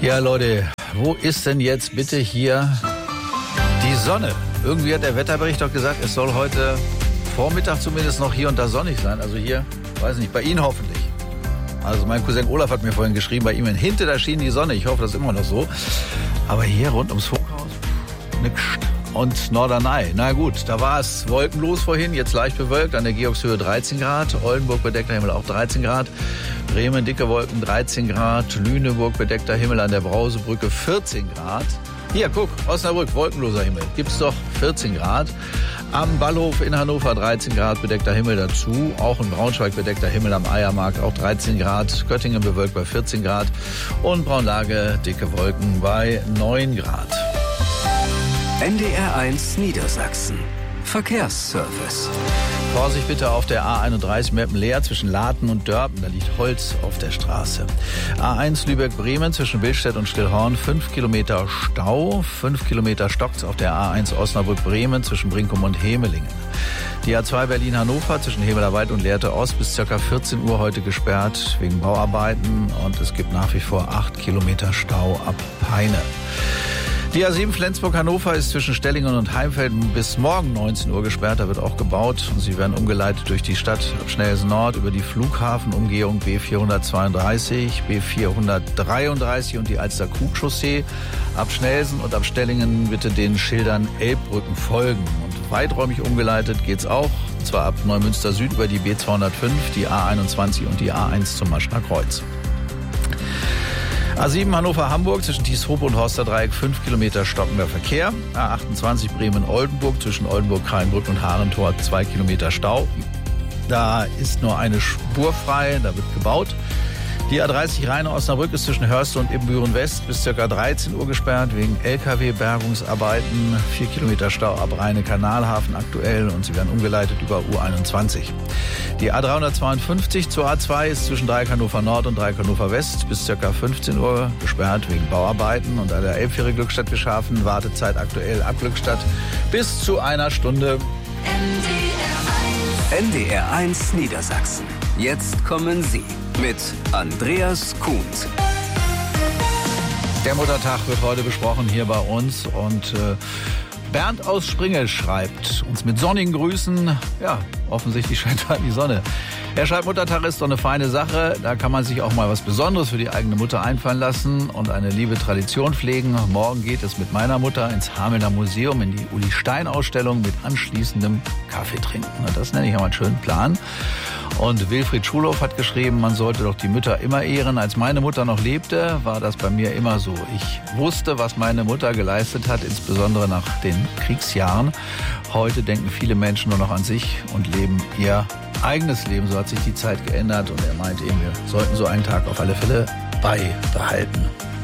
Ja, Leute, wo ist denn jetzt bitte hier die Sonne? Irgendwie hat der Wetterbericht doch gesagt, es soll heute Vormittag zumindest noch hier und da sonnig sein. Also hier, weiß nicht, bei Ihnen hoffentlich. Also mein Cousin Olaf hat mir vorhin geschrieben, bei ihm in Hinte, da schien die Sonne. Ich hoffe, das ist immer noch so. Aber hier rund ums Funkhaus, nix. Und Norderney, na gut, da war es wolkenlos vorhin, jetzt leicht bewölkt, an der Georgshöhe 13 Grad, Oldenburg bedeckter Himmel auch 13 Grad, Bremen dicke Wolken 13 Grad, Lüneburg bedeckter Himmel an der Brausebrücke 14 Grad. Hier, guck, Osnabrück, wolkenloser Himmel, gibt's doch 14 Grad. Am Ballhof in Hannover 13 Grad bedeckter Himmel dazu, auch in Braunschweig bedeckter Himmel am Eiermarkt auch 13 Grad, Göttingen bewölkt bei 14 Grad und Braunlage dicke Wolken bei 9 Grad. NDR1 Niedersachsen. Verkehrsservice. Vorsicht bitte auf der A31 Meppenleer zwischen Laten und Dörpen. Da liegt Holz auf der Straße. A1 Lübeck-Bremen zwischen Billstedt und Stillhorn. 5 Kilometer Stau. 5 Kilometer stockt's auf der A1 Osnabrück-Bremen zwischen Brinkum und Hemelingen. Die A2 Berlin-Hannover zwischen Hemelerwald und Lehrte Ost bis ca. 14 Uhr heute gesperrt wegen Bauarbeiten. Und es gibt nach wie vor 8 Kilometer Stau ab Peine. Die A7 Flensburg-Hannover ist zwischen Stellingen und Heimfelden bis morgen 19 Uhr gesperrt. Da wird auch gebaut. Sie werden umgeleitet durch die Stadt ab Schnellsen Nord über die Flughafenumgehung B432, B433 und die Alster-Krug-Chaussee. Ab Schnellsen und ab Stellingen bitte den Schildern Elbbrücken folgen. Und weiträumig umgeleitet geht's auch. Und zwar ab Neumünster Süd über die B205, die A21 und die A1 zum Maschner Kreuz. A7 Hannover-Hamburg zwischen Tieshope und Horsterdreieck 5 Kilometer stockender Verkehr. A28 Bremen-Oldenburg zwischen Oldenburg-Kreinbrück und Harentor 2 Kilometer Stau. Da ist nur eine Spur frei, da wird gebaut. Die A30 Rheine-Osnabrück ist zwischen Hörste und Ibbenbüren-West bis ca. 13 Uhr gesperrt wegen LKW-Bergungsarbeiten. 4 Kilometer Stau ab Rheine-Kanalhafen aktuell und sie werden umgeleitet über U21. Die A352 zur A2 ist zwischen Dreieck Hannover Nord und Dreieck Hannover West bis ca. 15 Uhr gesperrt wegen Bauarbeiten. Und an der Elbfähre Glückstadt-Wischhafen Wartezeit aktuell ab Glückstadt bis zu einer Stunde. NDR1 Niedersachsen. Jetzt kommen Sie mit Andreas Kuhns. Der Muttertag wird heute besprochen hier bei uns und Bernd aus Springe schreibt uns mit sonnigen Grüßen. Ja, offensichtlich scheint da die Sonne. Er schreibt, Muttertag ist doch eine feine Sache. Da kann man sich auch mal was Besonderes für die eigene Mutter einfallen lassen und eine liebe Tradition pflegen. Morgen geht es mit meiner Mutter ins Hamelner Museum in die Uli-Stein-Ausstellung mit anschließendem Kaffee trinken. Das nenne ich ja mal einen schönen Plan. Und Wilfried Schulhoff hat geschrieben, man sollte doch die Mütter immer ehren. Als meine Mutter noch lebte, war das bei mir immer so. Ich wusste, was meine Mutter geleistet hat, insbesondere nach den Kriegsjahren. Heute denken viele Menschen nur noch an sich und leben ihr eigenes Leben. So hat sich die Zeit geändert und er meint eben, wir sollten so einen Tag auf alle Fälle beibehalten.